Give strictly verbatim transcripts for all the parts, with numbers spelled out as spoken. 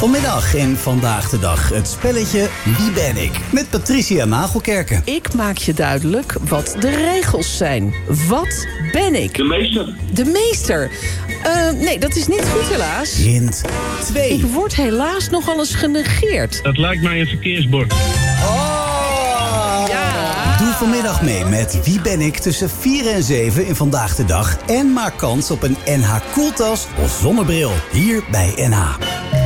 Vanmiddag in Vandaag de Dag het spelletje Wie ben ik? Met Patricia Nagelkerken. Ik maak je duidelijk wat de regels zijn. Wat ben ik? De meester. De meester. Uh, nee, dat is niet goed helaas. Hint twee. Ik word helaas nogal eens genegeerd. Dat lijkt mij een verkeersbord. Oh! Ja. Doe vanmiddag mee met Wie ben ik tussen vier en zeven in Vandaag de Dag. En maak kans op een N H koeltas of zonnebril. Hier bij N H.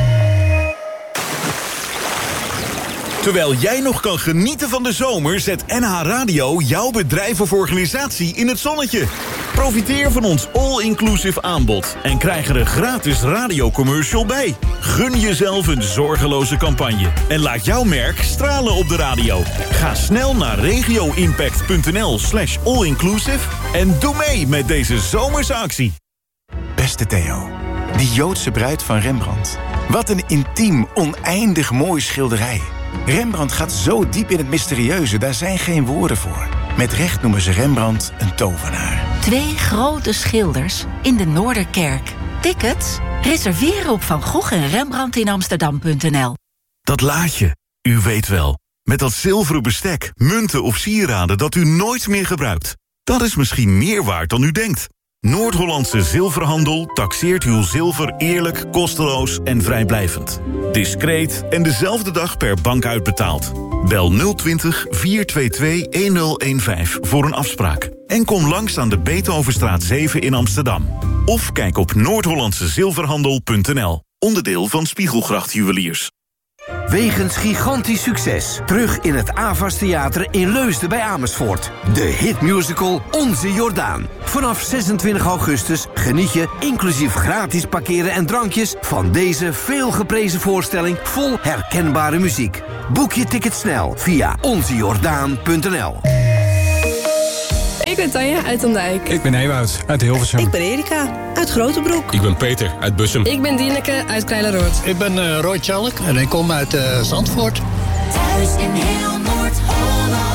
Terwijl jij nog kan genieten van de zomer, zet N H Radio jouw bedrijf of organisatie in het zonnetje. Profiteer van ons all-inclusive aanbod en krijg er een gratis radiocommercial bij. Gun jezelf een zorgeloze campagne en laat jouw merk stralen op de radio. Ga snel naar regioimpact.nl slash allinclusive en doe mee met deze zomerse actie. Beste Theo, die Joodse bruid van Rembrandt. Wat een intiem, oneindig mooi schilderij. Rembrandt gaat zo diep in het mysterieuze, daar zijn geen woorden voor. Met recht noemen ze Rembrandt een tovenaar. Twee grote schilders in de Noorderkerk. Tickets? Reserveren op Van Gogh en Rembrandt in Amsterdam punt n l. Dat laadje, u weet wel. Met dat zilveren bestek, munten of sieraden dat u nooit meer gebruikt. Dat is misschien meer waard dan u denkt. Noord-Hollandse Zilverhandel taxeert uw zilver eerlijk, kosteloos en vrijblijvend. Discreet en dezelfde dag per bank uitbetaald. Bel nul twintig, vier twee twee, een nul een vijf voor een afspraak. En kom langs aan de Beethovenstraat zeven in Amsterdam. Of kijk op noord hollandse zilverhandel punt n l. Onderdeel van Spiegelgracht Juweliers. Wegens gigantisch succes. Terug in het Avas Theater in Leusden bij Amersfoort. De hitmusical Onze Jordaan. Vanaf zesentwintig augustus geniet je, inclusief gratis parkeren en drankjes, van deze veelgeprezen voorstelling vol herkenbare muziek. Boek je ticket snel via onze jordaan punt n l. Ik ben Tanja uit Andijk. Ik ben Ewout uit Hilversum. Ik ben Erika uit Grotebroek. Ik ben Peter uit Bussum. Ik ben Dieneke uit Kleileroord. Ik ben uh, Roy Tjallik en ik kom uit uh, Zandvoort. Thuis in heel Noord-Holland.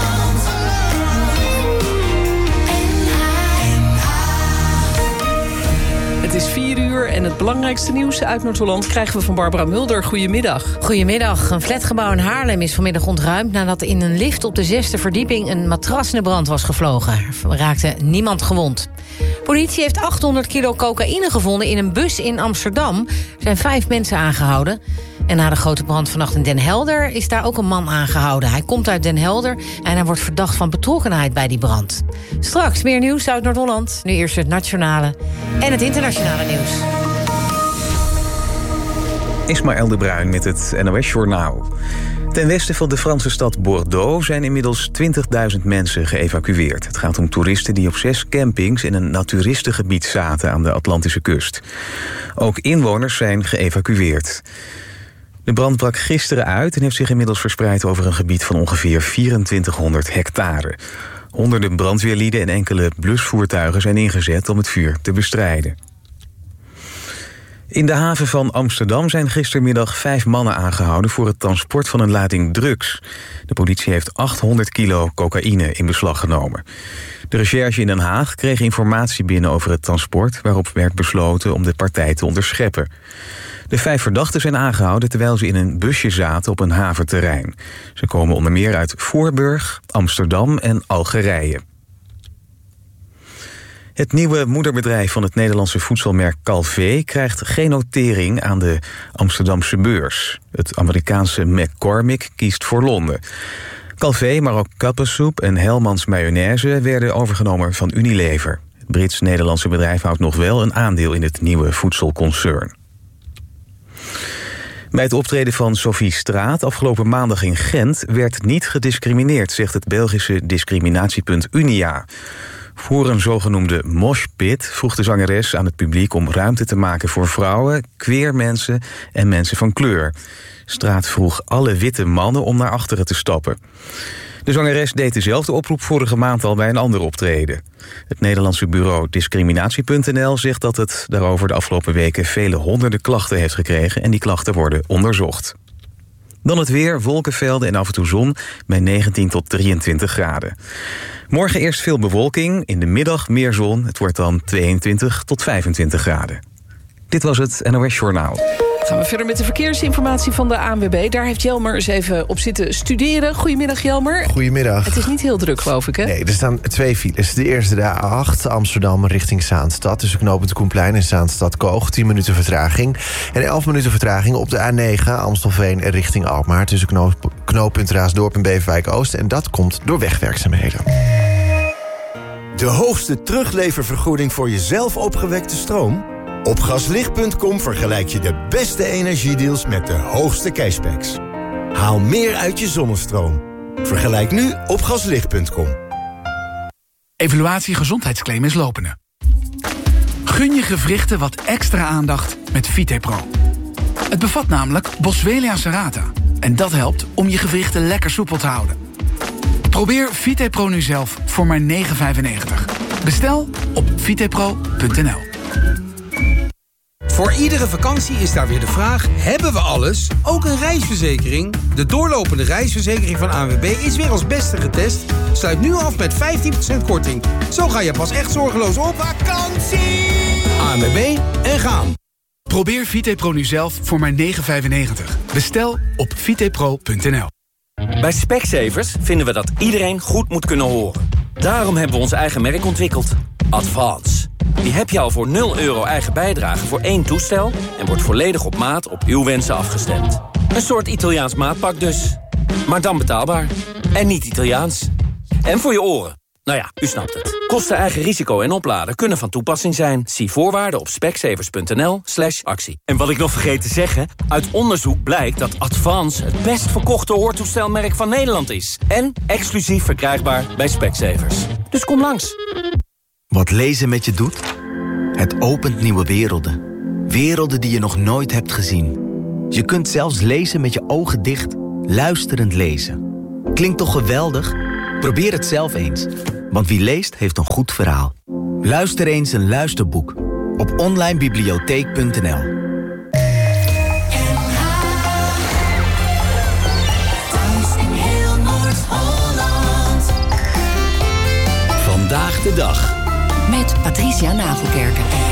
Het is vier uur en het belangrijkste nieuws uit Noord-Holland krijgen we van Barbara Mulder. Goedemiddag. Goedemiddag. Een flatgebouw in Haarlem is vanmiddag ontruimd nadat in een lift op de zesde verdieping een matras in de brand was gevlogen. Er raakte niemand gewond. Politie heeft achthonderd kilo cocaïne gevonden in een bus in Amsterdam. Er zijn vijf mensen aangehouden. En na de grote brand vannacht in Den Helder is daar ook een man aangehouden. Hij komt uit Den Helder en hij wordt verdacht van betrokkenheid bij die brand. Straks meer nieuws uit Noord-Holland. Nu eerst het nationale en het internationale nieuws. Ismaël de Bruin met het N O S-journaal. Ten westen van de Franse stad Bordeaux zijn inmiddels twintigduizend mensen geëvacueerd. Het gaat om toeristen die op zes campings in een naturistengebied zaten aan de Atlantische kust. Ook inwoners zijn geëvacueerd. De brand brak gisteren uit en heeft zich inmiddels verspreid over een gebied van ongeveer vierentwintighonderd hectare. Honderden brandweerlieden en enkele blusvoertuigen zijn ingezet om het vuur te bestrijden. In de haven van Amsterdam zijn gistermiddag vijf mannen aangehouden voor het transport van een lading drugs. De politie heeft achthonderd kilo cocaïne in beslag genomen. De recherche in Den Haag kreeg informatie binnen over het transport, waarop werd besloten om de partij te onderscheppen. De vijf verdachten zijn aangehouden terwijl ze in een busje zaten op een haventerrein. Ze komen onder meer uit Voorburg, Amsterdam en Algerije. Het nieuwe moederbedrijf van het Nederlandse voedselmerk Calvé krijgt geen notering aan de Amsterdamse beurs. Het Amerikaanse McCormick kiest voor Londen. Calvé, maar ook Kappensoep en Hellmans Mayonaise werden overgenomen van Unilever. Het Brits-Nederlandse bedrijf houdt nog wel een aandeel in het nieuwe voedselconcern. Bij het optreden van Sophie Straat afgelopen maandag in Gent werd niet gediscrimineerd, zegt het Belgische discriminatiepunt Unia. Voor een zogenoemde moshpit vroeg de zangeres aan het publiek om ruimte te maken voor vrouwen, queer mensen en mensen van kleur. Straat vroeg alle witte mannen om naar achteren te stappen. De zangeres deed dezelfde oproep vorige maand al bij een ander optreden. Het Nederlandse bureau discriminatie punt n l zegt dat het daarover de afgelopen weken vele honderden klachten heeft gekregen en die klachten worden onderzocht. Dan het weer, wolkenvelden en af en toe zon bij negentien tot drieëntwintig graden. Morgen eerst veel bewolking, in de middag meer zon. Het wordt dan tweeëntwintig tot vijfentwintig graden. Dit was het N O S Journaal. Gaan we verder met de verkeersinformatie van de A N W B. Daar heeft Jelmer eens even op zitten studeren. Goedemiddag, Jelmer. Goedemiddag. Het is niet heel druk, geloof ik, hè? Nee, er staan twee files. De eerste, de A acht, Amsterdam richting Zaanstad. Tussen knooppunt Koenplein en Zaanstad-Koog. tien minuten vertraging. En elf minuten vertraging op de A negen, Amstelveen richting Alkmaar. Tussen knoop, knooppunt Raasdorp en Beverwijk-Oost. En dat komt door wegwerkzaamheden. De hoogste terugleververgoeding voor jezelf opgewekte stroom? Op gaslicht punt com vergelijk je de beste energiedeals met de hoogste cashbacks. Haal meer uit je zonnestroom. Vergelijk nu op gaslicht punt com. Evaluatie gezondheidsclaim is lopende. Gun je gewrichten wat extra aandacht met VitePro. Het bevat namelijk Boswellia serrata. En dat helpt om je gewrichten lekker soepel te houden. Probeer VitePro nu zelf voor maar negen vijfennegentig. Bestel op vitepro punt n l. Voor iedere vakantie is daar weer de vraag: hebben we alles? Ook een reisverzekering? De doorlopende reisverzekering van A N W B is weer als beste getest. Sluit nu af met vijftien procent korting. Zo ga je pas echt zorgeloos op vakantie. A N W B en gaan. Probeer VitePro nu zelf voor maar negen vijfennegentig. Bestel op vitepro punt n l. Bij Specsavers vinden we dat iedereen goed moet kunnen horen. Daarom hebben we ons eigen merk ontwikkeld. Advance. Die heb je al voor nul euro eigen bijdrage voor één toestel en wordt volledig op maat op uw wensen afgestemd. Een soort Italiaans maatpak dus. Maar dan betaalbaar. En niet Italiaans. En voor je oren. Nou ja, u snapt het. Kosten, eigen risico en opladen kunnen van toepassing zijn. Zie voorwaarden op specsavers punt n l slash actie. En wat ik nog vergeet te zeggen, uit onderzoek blijkt dat Advance het best verkochte hoortoestelmerk van Nederland is. En exclusief verkrijgbaar bij Specsavers. Dus kom langs. Wat lezen met je doet? Het opent nieuwe werelden. Werelden die je nog nooit hebt gezien. Je kunt zelfs lezen met je ogen dicht, luisterend lezen. Klinkt toch geweldig? Probeer het zelf eens. Want wie leest, heeft een goed verhaal. Luister eens een luisterboek. Op online bibliotheek punt n l. Vandaag de dag. Met Patricia Nagelkerken.